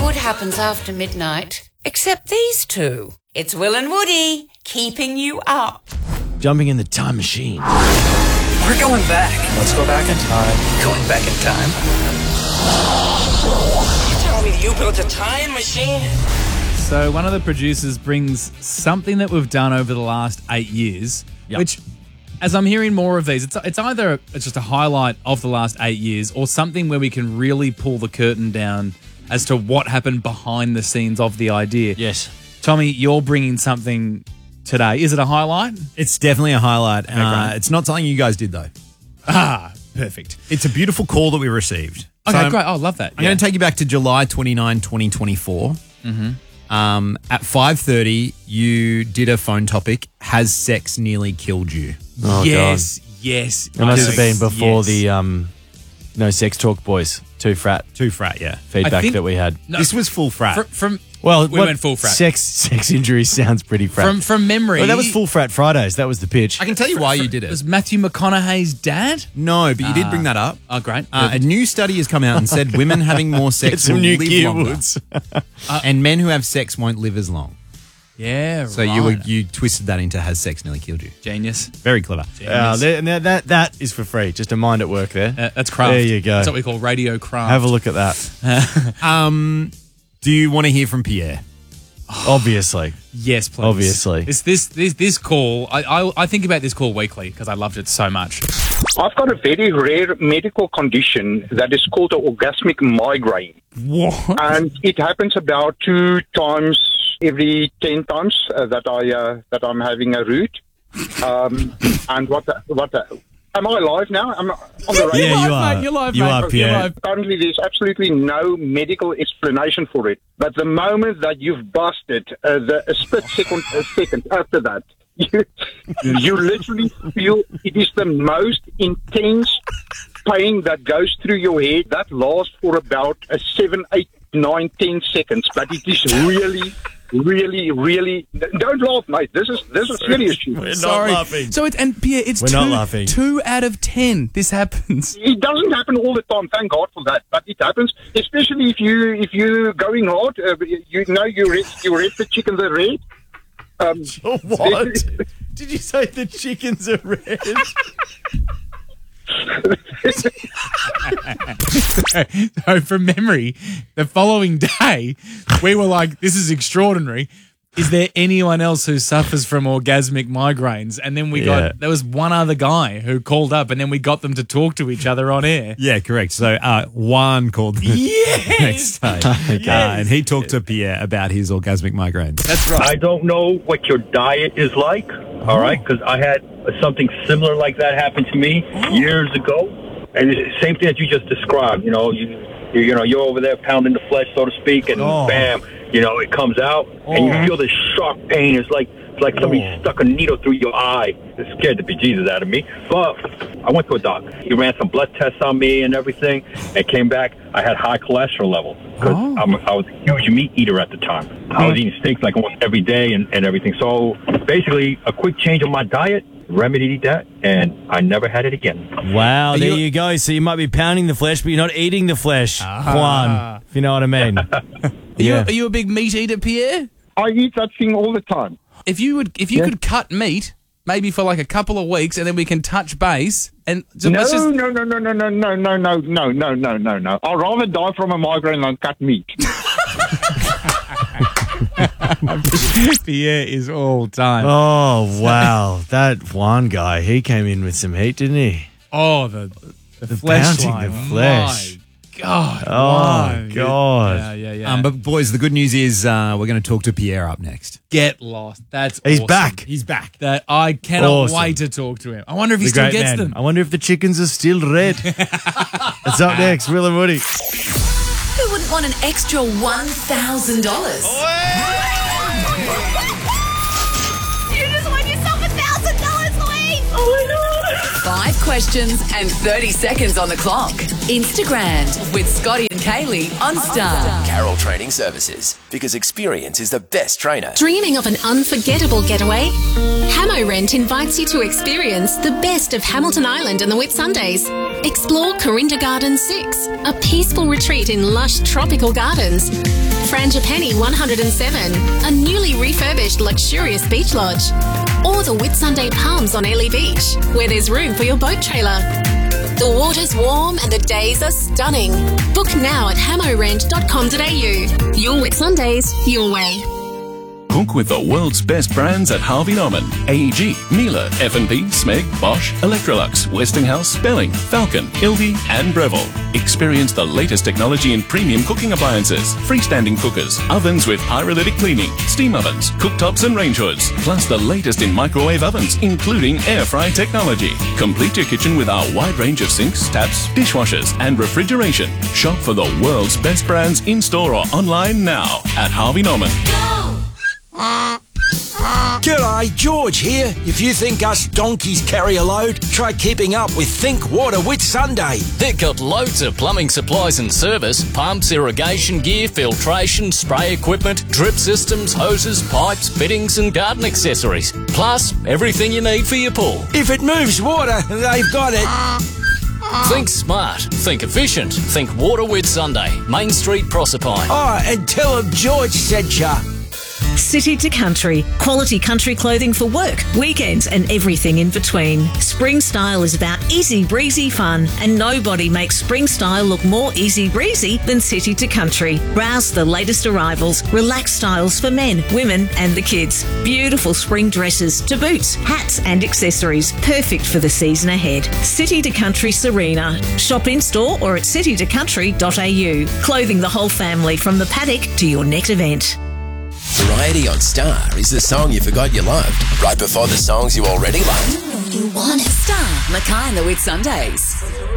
good happens after midnight, except these two. It's Will and Woody, keeping you up. Jumping in the time machine. We're going back. Let's go back in time. Going back in time. You tell me you built a time machine? So one of the producers brings something that we've done over the last 8 years, which, as I'm hearing more of these, it's either just a highlight of the last 8 years or something where we can really pull the curtain down as to what happened behind the scenes of the idea. Yes. Tommy, you're bringing something today. Is it a highlight? It's definitely a highlight. Okay. It's not something you guys did, though. Ah, perfect. It's a beautiful call that we received. Okay, great. I love that. I'm going to take you back to July 29, 2024. Mm-hmm. At 5:30, you did a phone topic, has sex nearly killed you? Oh, yes. It must have been before the No Sex Talk Boys, Too Frat Yeah. feedback that we had. No, This was full frat. We went full frat. Sex injury sounds pretty frat. From memory. Well, that was Full Frat Fridays. That was the pitch. I can tell you why you did it. Was Matthew McConaughey's dad? No, but you did bring that up. Oh, great. A new study has come out and said women having more sex Get some will new live longer. keywords. And men who have sex won't live as long. Yeah, So you twisted that into has sex nearly killed you. Genius. Very clever. That is for free. Just a mind at work there. That's craft. There you go. That's what we call radio craft. Have a look at that. Do you want to hear from Pierre? Obviously. Yes, please. Obviously. This call, I think about this call weekly because I loved it so much. I've got a very rare medical condition that is called an orgasmic migraine. What? And it happens about 2 times every 10 times that I'm having a root. And am I alive now? I'm on the radio. Yeah, you are. Mate, you're live, you mate. are, Pierre. You're live. Currently, there's absolutely no medical explanation for it. But the moment that you've busted, a split second after that, you literally feel it is the most intense pain that goes through your head. That lasts for about 7, 8, 9, 10 seconds. But it is really... Really, don't laugh, mate. This is serious shit. We're not laughing. So Pierre, it's We're not laughing. 2 out of 10. This happens. It doesn't happen all the time. Thank God for that. But it happens, especially if you're going hard. You know you read the chickens are red. What? Did you say the chickens are red? So from memory, the following day, we were like, this is extraordinary. Is there anyone else who suffers from orgasmic migraines? And then there was one other guy who called up and then we got them to talk to each other on air. Yeah, correct. So Juan called the next day. And he talked to Pierre about his orgasmic migraines. That's right. I don't know what your diet is like, all right, because I had something similar like that happen to me years ago. And it's the same thing that you just described. You're over there pounding the flesh, so to speak, and bam, it comes out, and you feel this sharp pain. It's like somebody stuck a needle through your eye. It scared the bejesus out of me. But I went to a doc. He ran some blood tests on me and everything, and came back. I had high cholesterol levels because I was a huge meat eater at the time. I was eating steaks like almost every day and everything. So basically, a quick change of my diet remedied that, and I never had it again. Wow, there you go. So you might be pounding the flesh, but you're not eating the flesh, Juan, if you know what I mean. Are you a big meat eater, Pierre? I eat that thing all the time. If you could cut meat, maybe for like a couple of weeks, and then we can touch base. And No. I'd rather die from a migraine than cut meat. Pierre is all time. Oh, wow. That Juan guy, he came in with some heat, didn't he? Oh, the flesh pounding line. the flesh. My God. Oh, God. Yeah. But boys, the good news is we're going to talk to Pierre up next. Get lost. That's He's awesome. back. He's back. That I cannot Awesome. wait to talk to him. I wonder if he The still great gets man. them. I wonder if the chickens are still red. It's up next, Will and Woody. Who wouldn't want an extra $1,000? You just won yourself $1,000, Louise! Oh my God! 5 questions and 30 seconds on the clock. Instagram with Scotty and Kaylee on Star. Carroll Training Services, because experience is the best trainer. Dreaming of an unforgettable getaway? Hamo Rent invites you to experience the best of Hamilton Island and the Whitsundays. Explore Corinda Gardens 6, a peaceful retreat in lush tropical gardens. Frangipani 107, a newly refurbished luxurious beach lodge. Or the Whitsunday Palms on Airlie Beach, where there's room for your boat trailer. The water's warm and the days are stunning. Book now at hamorent.com.au. Your Whitsundays, your way. Cook with the world's best brands at Harvey Norman, AEG, Miele, F&P, Smeg, Bosch, Electrolux, Westinghouse, Belling, Falcon, Ilby and Breville. Experience the latest technology in premium cooking appliances, freestanding cookers, ovens with pyrolytic cleaning, steam ovens, cooktops and range hoods, plus the latest in microwave ovens, including air fry technology. Complete your kitchen with our wide range of sinks, taps, dishwashers and refrigeration. Shop for the world's best brands in-store or online now at Harvey Norman. G'day, George here. If you think us donkeys carry a load, try keeping up with Think Water Whitsunday. They've got loads of plumbing supplies and service, pumps, irrigation gear, filtration, spray equipment, drip systems, hoses, pipes, fittings and garden accessories. Plus, everything you need for your pool. If it moves water, they've got it. Think smart, think efficient, think Water Whitsunday, Main Street, Proserpine. Oh, and tell them George sent ya. City to Country. Quality country clothing for work, weekends and everything in between. Spring Style is about easy breezy fun, and nobody makes Spring Style look more easy breezy than City to Country. Browse the latest arrivals, relaxed styles for men, women and the kids. Beautiful spring dresses to boots, hats and accessories. Perfect for the season ahead. City to Country Serena. Shop in store or at citytocountry.au. Clothing the whole family from the paddock to your next event. Variety on Star is the song you forgot you loved, right before the songs you already loved. You want it. Star, Mackay and the Whitsundays.